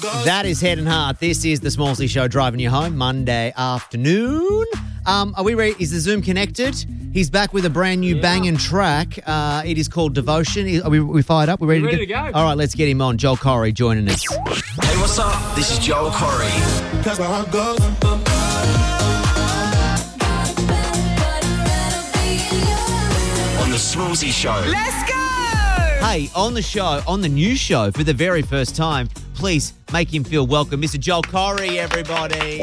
That is Head and Heart. This is the Smallsy Show driving you home Monday afternoon. Are we ready? Is the Zoom connected? He's back with a brand new banging track. It is called Devotion. Are we fired up? We're ready to go? All right, let's get him on. Joel Corry joining us. Hey, what's up? This is Joel Corry. That's how it goes. On the Smallsy Show. Let's go! Hey, on the new show, for the very first time, please make him feel welcome. Mr. Joel Corry, everybody.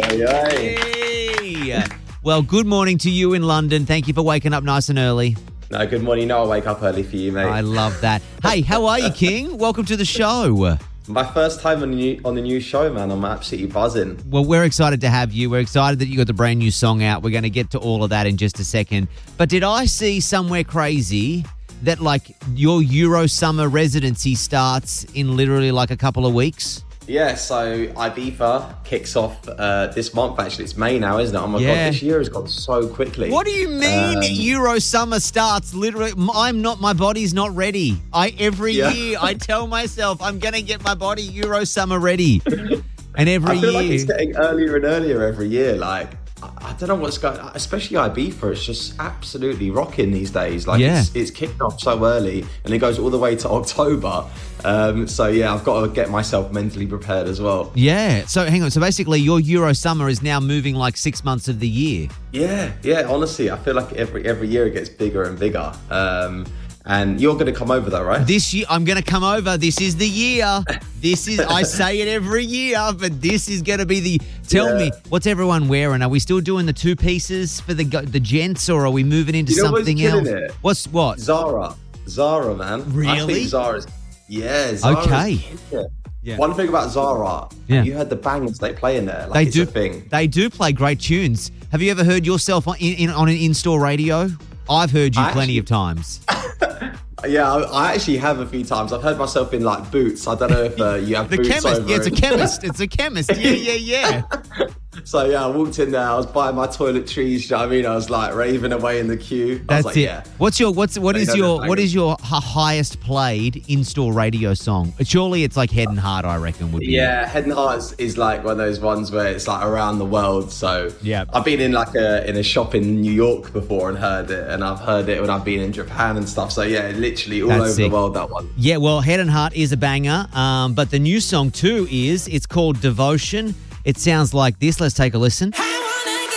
Hey. Well, good morning to you in London. Thank you for waking up nice and early. No, good morning. No, I wake up early for you, mate. I love that. Hey, how are you, King? Welcome to the show. My first time on the new show, man. I'm absolutely buzzing. Well, we're excited to have you. We're excited that you got the brand new song out. We're going to get to all of that in just a second. But did I see somewhere crazy that, like, your Euro summer residency starts in literally like a couple of weeks? Yeah, so Ibiza kicks off this month, actually. It's May now, isn't it? Oh, my God, this year has gone so quickly. What do you mean Euro summer starts literally? My body's not ready. Every year I tell myself I'm going to get my body Euro summer ready. And every I feel year. like it's getting earlier and earlier every year. Like, I don't know what's going on, especially Ibiza. It's just absolutely rocking these days. Like, it's kicked off so early and it goes all the way to October. So, yeah, I've got to get myself mentally prepared as well. Yeah. So, hang on. So, basically, your Euro summer is now moving like 6 months of the year. Yeah. Honestly, I feel like every year it gets bigger and bigger. And you're going to come over though, right? This year, I'm going to come over. This is the year. I say it every year, but this is going to be the... Tell me, what's everyone wearing? Are we still doing the two pieces for the gents, or are we moving into something else? It? What? Zara, man. Really? I think Zara's... Yeah, Zara's... Okay. Yeah. One thing about Zara, you heard the bangers they play in there. Like, it's a thing. They do play great tunes. Have you ever heard yourself on an in-store radio? I've heard you plenty of times. Yeah, I actually have a few times. I've heard myself in like Boots. I don't know if you have Boots chemist. over. Yeah, it's a chemist. It's a chemist. Yeah. So yeah, I walked in there. I was buying my toiletries. You know what I mean? I was like raving away in the queue. That's like, it. Yeah. What is your highest played in-store radio song? Surely it's like Head and Heart, I reckon would be. Yeah, Head and Heart is like one of those ones where it's like around the world. So yeah, I've been in like in a shop in New York before and heard it, and I've heard it when I've been in Japan and stuff. So yeah, literally all over the world, that one. Yeah, well, Head and Heart is a banger, but the new song too it's called Devotion. It sounds like this. Let's take a listen. Hey!